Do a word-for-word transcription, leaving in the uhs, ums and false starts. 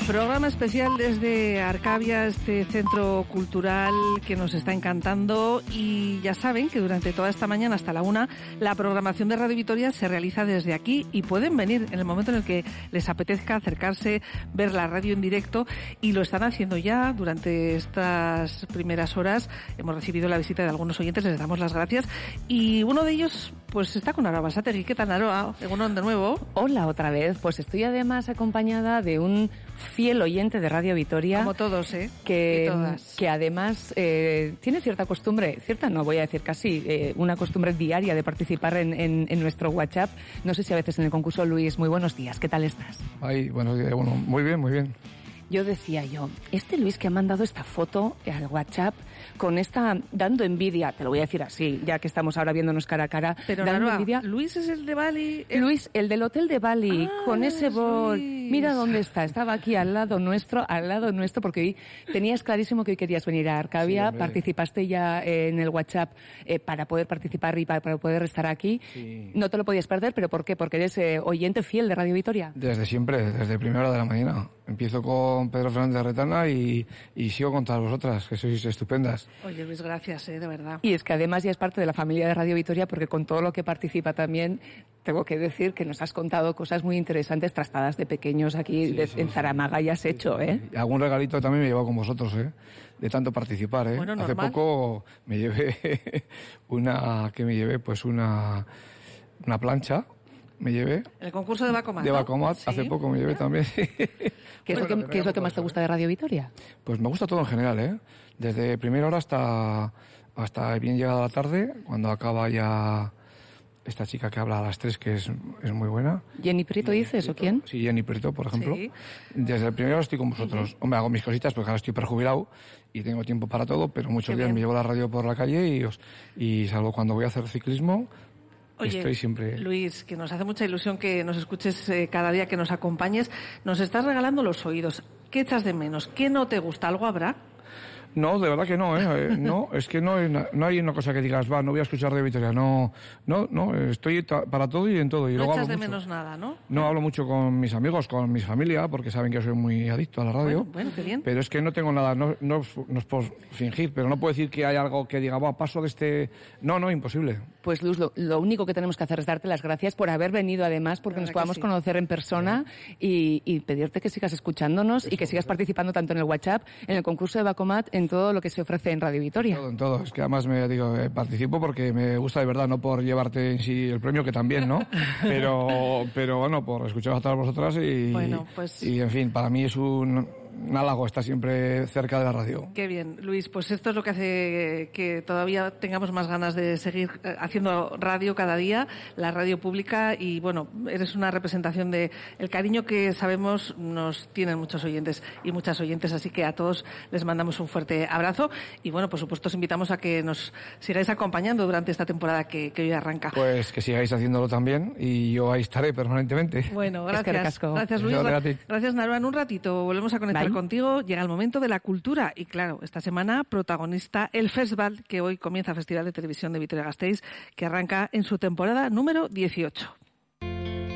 Programa especial desde Arcavia, este centro cultural que nos está encantando, y ya saben que durante toda esta mañana hasta la una la programación de Radio Vitoria se realiza desde aquí y pueden venir en el momento en el que les apetezca acercarse, ver la radio en directo, y lo están haciendo ya durante estas primeras horas. Hemos recibido la visita de algunos oyentes, les damos las gracias, y uno de ellos pues está con Aroa Basategui. ¿Qué tal, Aroa? Egunon de nuevo. Hola otra vez, pues estoy además acompañada de un fiel oyente de Radio Vitoria. Como todos, ¿eh? Que, y todas. que además eh, tiene cierta costumbre, cierta no voy a decir casi, eh, una costumbre diaria de participar en, en, en nuestro WhatsApp. No sé si a veces en el concurso. Luis, muy buenos días, ¿qué tal estás? Ay, buenos días, bueno, muy bien, muy bien. Yo decía yo, este Luis que ha mandado esta foto al WhatsApp con esta, dando envidia, te lo voy a decir así, ya que estamos ahora viéndonos cara a cara, pero dando Naroa, envidia. Luis es el de Bali. El... Luis, el del hotel de Bali, ah, con ese bol. Luis. Mira dónde está, estaba aquí al lado nuestro, al lado nuestro, porque hoy tenías clarísimo que hoy querías venir a Arcavia, sí, participaste ya en el WhatsApp eh, para poder participar y para, para poder estar aquí. Sí. No te lo podías perder, pero ¿por qué? Porque eres eh, oyente fiel de Radio Vitoria. Desde siempre, desde primera hora de la mañana. Empiezo con Pedro Fernández de Retana y, y sigo con todas vosotras, que sois estupendas. Oye, Luis, gracias, eh, de verdad. Y es que además ya es parte de la familia de Radio Vitoria, porque con todo lo que participa también, tengo que decir que nos has contado cosas muy interesantes, trastadas de pequeños aquí sí, de, sí, en Zaramaga, sí. Ya has hecho, ¿eh? Y algún regalito también me he llevado con vosotros, ¿eh? De tanto participar, ¿eh? Bueno, hace poco me llevé una, ¿qué me llevé? Pues una, una plancha. Me llevé. El concurso de Bacomat. De Bacomat, ¿Sí? Hace poco me llevé también. ¿Qué es, bueno, lo, que, ¿qué es lo que más te gusta de Radio Vitoria? Pues me gusta todo en general, ¿eh? Desde primera hora hasta, hasta bien llegada la tarde, cuando acaba ya esta chica que habla a las tres, que es, es muy buena. ¿Jenny Prieto dices o quién? Sí, Jenny Prieto, por ejemplo. Sí. Desde el primero estoy con vosotros. Uh-huh. Hombre, hago mis cositas porque ahora estoy perjubilado y tengo tiempo para todo, pero muchos Qué días bien. Me llevo la radio por la calle y, os, y salvo cuando voy a hacer ciclismo. Oye, Estoy siempre... Luis, que nos hace mucha ilusión que nos escuches eh, cada día, que nos acompañes. Nos estás regalando los oídos. ¿Qué echas de menos? ¿Qué no te gusta? ¿Algo habrá? No, de verdad que no, ¿eh? No, es que no hay, una, no hay una cosa que digas, va, no voy a escuchar de Vitoria. No, no, no, estoy ta- para todo y en todo. Y no luego echas de mucho. menos nada, ¿no? No, hablo mucho con mis amigos, con mi familia, porque saben que soy muy adicto a la radio. Bueno, bueno, qué bien. Pero es que no tengo nada, no, no, no es por fingir, pero no puedo decir que hay algo que diga, va, paso de este... No, no, imposible. Pues Luz, lo, lo único que tenemos que hacer es darte las gracias por haber venido, además, porque nos podamos sí. conocer en persona y, y pedirte que sigas escuchándonos Eso, y que sigas participando tanto en el WhatsApp, en el concurso de Bacomat, en todo lo que se ofrece en Radio Vitoria. En todo, en todo. Es que además me digo, eh, participo porque me gusta de verdad, no por llevarte en sí el premio, que también, ¿no? Pero, pero bueno, por escuchar a todas vosotras y, bueno, pues... y en fin, para mí es un... un halago estar siempre cerca de la radio. Qué bien, Luis. Pues esto es lo que hace que todavía tengamos más ganas de seguir haciendo radio cada día, la radio pública, y bueno, eres una representación de el cariño que sabemos nos tienen muchos oyentes y muchas oyentes, así que a todos les mandamos un fuerte abrazo y bueno, por supuesto os invitamos a que nos sigáis acompañando durante esta temporada que, que hoy arranca. Pues que sigáis haciéndolo también y yo ahí estaré permanentemente. Bueno, gracias. Gracias, Luis. Gracias, gracias, Naroa. En un ratito volvemos a conectar Bye. Contigo. Llega el momento de la cultura y claro, esta semana protagonista el festival que hoy comienza, Festival de Televisión de Vitoria-Gasteiz, que arranca en su temporada número dieciocho.